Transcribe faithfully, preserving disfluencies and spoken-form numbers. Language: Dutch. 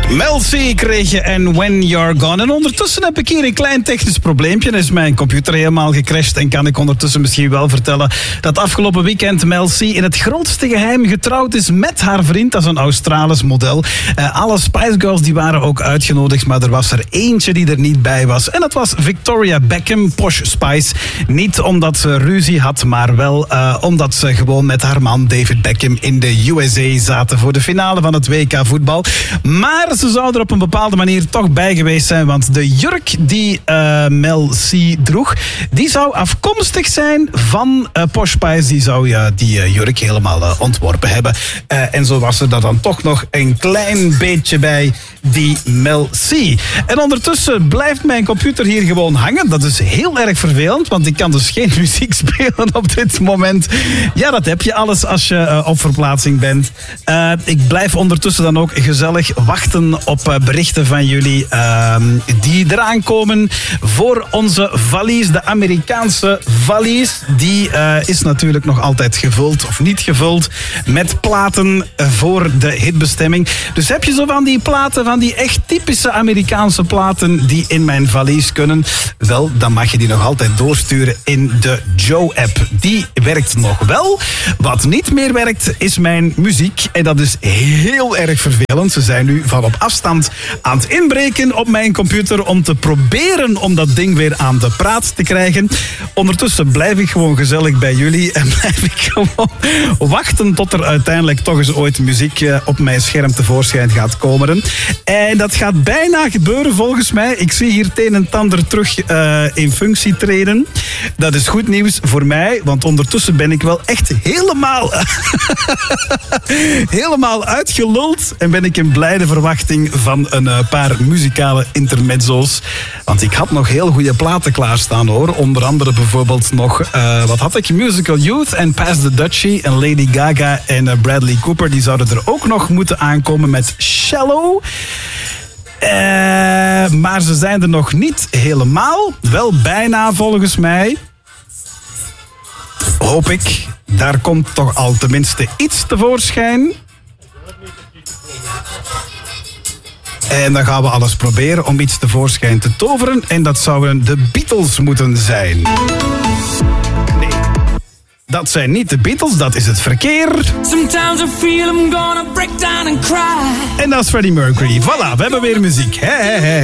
Mel C kreeg je en When You're Gone. En ondertussen heb ik hier een klein technisch probleempje. Dan is mijn computer helemaal gecrashed. En kan ik ondertussen misschien wel vertellen dat afgelopen weekend Mel C in het grootste geheim getrouwd is met haar vriend. Dat is een Australisch model. Uh, alle Spice Girls die waren ook uitgenodigd, maar er was er eentje die er niet bij was. En dat was Victoria Beckham, Posh Spice. Niet omdat ze ruzie had, maar wel uh, omdat ze gewoon met haar man David Beckham in de U S A zaten voor de finale van het W K voetbal. Maar ze zou er op een bepaalde manier toch bij geweest zijn, want de jurk die uh, Mel C droeg, die zou afkomstig zijn van uh, Posh Spice. Die zou uh, die uh, jurk helemaal uh, ontworpen hebben. Uh, en zo was er dan toch nog een klein beetje bij, die Mel C. En ondertussen blijft mijn computer hier gewoon hangen. Dat is heel erg vervelend, want ik kan dus geen muziek spelen op dit moment. Ja, dat heb je alles als je uh, op verplaatsing bent. Uh, ik blijf ondertussen dan ook gezellig wachten op uh, berichten van jullie uh, die eraan komen voor onze valies. De Amerikaanse valies, die uh, is natuurlijk nog altijd gevuld of niet gevuld met platen voor de hitbestemming. Dus heb je zo van die platen, van die echt typische Amerikaanse platen die in mijn valies kunnen, wel, dan mag je die nog altijd doorsturen in de Joe-app. Die werkt nog wel. Wat niet meer werkt, is mijn muziek. En dat is heel erg vervelend. Ze zijn nu van op afstand aan het inbreken op mijn computer om te proberen om dat ding weer aan de praat te krijgen. Ondertussen blijf ik gewoon gezellig bij jullie en blijf ik gewoon wachten tot er uiteindelijk toch eens ooit muziek op mijn scherm tevoorschijn gaat komen. En dat gaat bijna gebeuren volgens mij. Ik zie hier het een en ander terug uh, in functie treden. Dat is goed nieuws voor mij, want ondertussen ben ik wel echt helemaal helemaal uitgeluld en ben ik in blijde verwachting van een uh, paar muzikale intermezzo's. Want ik had nog heel goede platen klaarstaan hoor. Onder andere bijvoorbeeld nog, uh, wat had ik? Musical Youth en Pass the Dutchie en Lady Gaga en uh, Bradley Cooper. Die zouden er ook nog moeten aankomen met Shallow. Uh, maar ze zijn er nog niet helemaal. Wel bijna volgens mij. Hoop ik. Daar komt toch al tenminste iets tevoorschijn. En dan gaan we alles proberen om iets tevoorschijn te toveren. En dat zouden de Beatles moeten zijn. Nee. Dat zijn niet de Beatles, dat is het verkeer. Sometimes I feel I'm gonna break down and cry. En dat is Freddie Mercury. Voilà, we hebben weer muziek. He, he, he.